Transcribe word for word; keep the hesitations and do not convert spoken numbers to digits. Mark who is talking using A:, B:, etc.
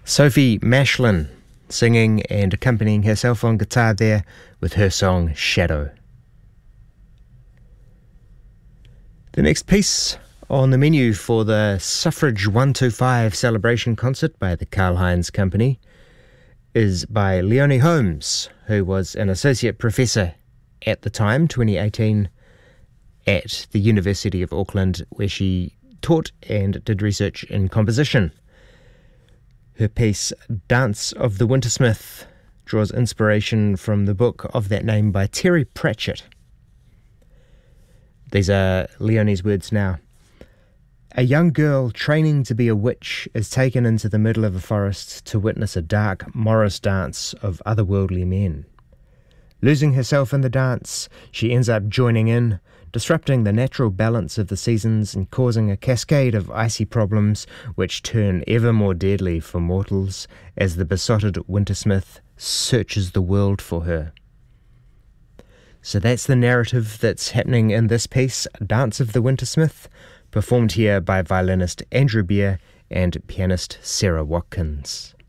A: Sophie Mashlin singing and accompanying herself on guitar there with her song Shadow. The next piece on the menu for the Suffrage one two five celebration concert by the Karl Heinz Company is by Leonie Holmes, who was an associate professor at the time, twenty eighteen, at the University of Auckland, where she taught and did research in composition. Her piece, Dance of the Wintersmith, draws inspiration from the book of that name by Terry Pratchett. These are Leonie's words now. A young girl training to be a witch is taken into the middle of a forest to witness a dark Morris dance of otherworldly men. Losing herself in the dance, she ends up joining in, disrupting the natural balance of the seasons and causing a cascade of icy problems which turn ever more deadly for mortals as the besotted Wintersmith searches the world for her. So that's the narrative that's happening in this piece, Dance of the Wintersmith, performed here by violinist Andrew Beer and pianist Sarah Watkins.